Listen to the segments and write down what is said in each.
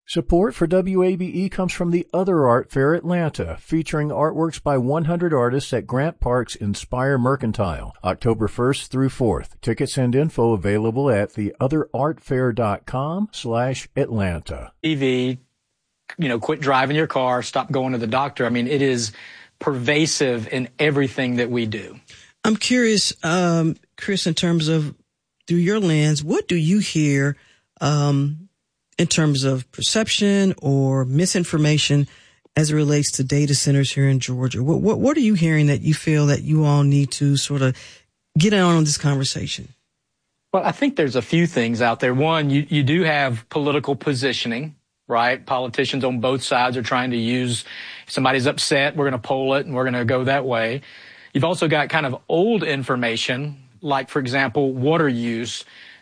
Support for WABE comes from the Other Art Fair Atlanta, featuring artworks by 100 artists at Grant Park's Inspire Mercantile, October 1st through 4th. Tickets and info available at theotherartfair.com/Atlanta. EV, quit driving your car, stop going to the doctor. I mean, it is pervasive in everything that we do. I'm curious, Chris, in terms of through your lens, what do you hear, in terms of perception or misinformation as it relates to data centers here in Georgia? What are you hearing that you feel that you all need to sort of get on this conversation? Well, I think there's a few things out there. One, you do have political positioning, right? Politicians on both sides are trying to use, if somebody's upset, we're going to poll it and we're going to go that way. You've also got kind of old information, like, for example, water use.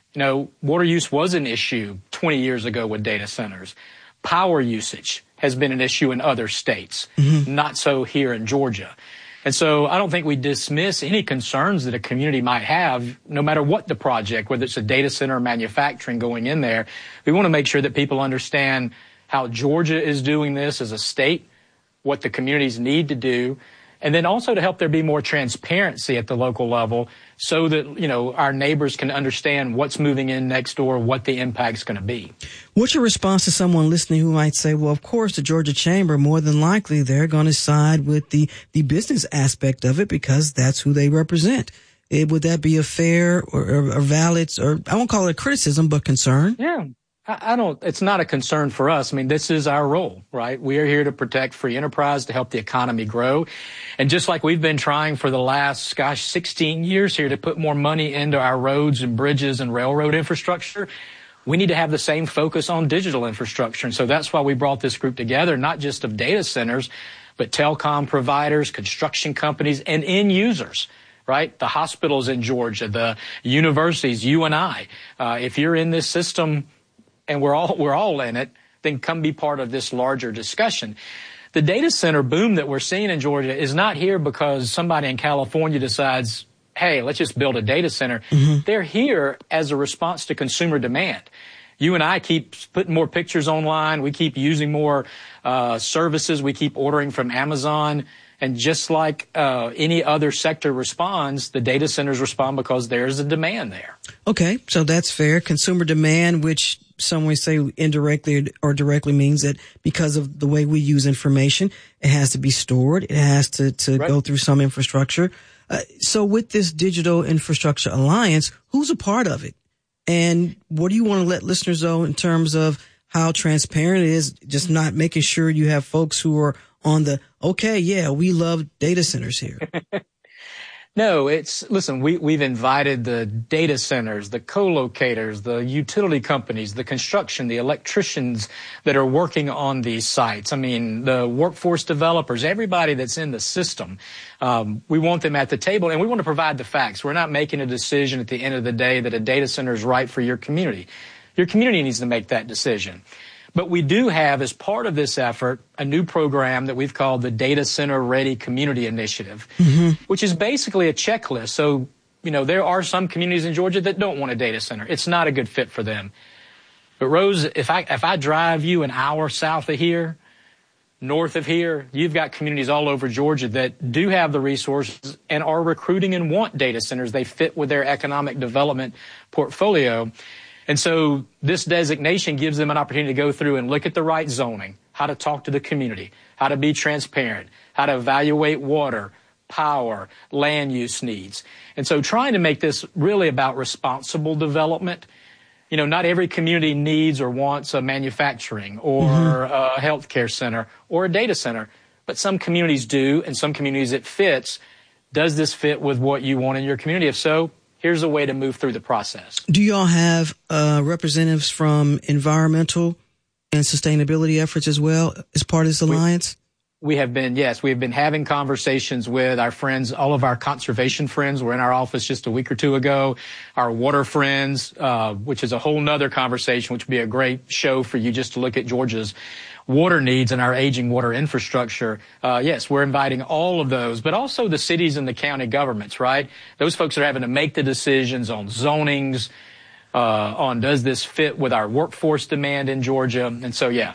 Water use was an issue 20 years ago with data centers. Power usage has been an issue in other states, not so here in Georgia. And so I don't think we dismiss any concerns that a community might have, no matter what the project, whether it's a data center or manufacturing going in there. We want to make sure that people understand how Georgia is doing this as a state, what the communities need to do, and then also to help there be more transparency at the local level so that, our neighbors can understand what's moving in next door, what the impact's going to be. What's your response to someone listening who might say, well, of course, the Georgia Chamber, more than likely, they're going to side with the business aspect of it because that's who they represent? Would that be a fair or valid, or I won't call it a criticism, but concern? Yeah. It's not a concern for us. I mean, this is our role, right? We are here to protect free enterprise, to help the economy grow. And just like we've been trying for the last, 16 years here to put more money into our roads and bridges and railroad infrastructure, we need to have the same focus on digital infrastructure. And so that's why we brought this group together, not just of data centers, but telecom providers, construction companies, and end users. Right? The hospitals in Georgia, the universities, you and I. If you're in this system, and we're all in it, then come be part of this larger discussion. The data center boom that we're seeing in Georgia is not here because somebody in California decides, hey, let's just build a data center. They're here as a response to consumer demand. You and I keep putting more pictures online. We keep using more services. We keep ordering from Amazon. And just like any other sector responds, the data centers respond because there's a demand there. Okay, so that's fair. Consumer demand, which some may say indirectly or directly means that because of the way we use information, it has to be stored. It has to right. Go through some infrastructure. So with this Digital Infrastructure Alliance, who's a part of it? And what do you want to let listeners know in terms of how transparent it is, just not making sure you have folks who are on the, okay, yeah, we love data centers here? No, listen, we've invited the data centers, the co-locators, the utility companies, the construction, the electricians that are working on these sites. I mean, the workforce developers, everybody that's in the system. We want them at the table, and we want to provide the facts. We're not making a decision at the end of the day that a data center is right for your community. Your community needs to make that decision. But we do have, as part of this effort, a new program that we've called the Data Center Ready Community Initiative, which is basically a checklist. So, there are some communities in Georgia that don't want a data center. It's not a good fit for them. But Rose, if I drive you an hour south of here, north of here, you've got communities all over Georgia that do have the resources and are recruiting and want data centers. They fit with their economic development portfolio. And so this designation gives them an opportunity to go through and look at the right zoning, how to talk to the community, how to be transparent, how to evaluate water, power, land use needs. And so trying to make this really about responsible development. Not every community needs or wants a manufacturing or a healthcare center or a data center, but some communities do, and some communities it fits. Does this fit with what you want in your community? If so, here's a way to move through the process. Do you all have representatives from environmental and sustainability efforts as well as part of this alliance? We have been, yes. We have been having conversations with our friends, all of our conservation friends were in our office just a week or two ago. Our water friends, which is a whole nother conversation, which would be a great show for you just to look at Georgia's water needs and our aging water infrastructure. Yes, we're inviting all of those, but also the cities and the county governments, right? Those folks are having to make the decisions on zonings, on does this fit with our workforce demand in Georgia. And so, yeah,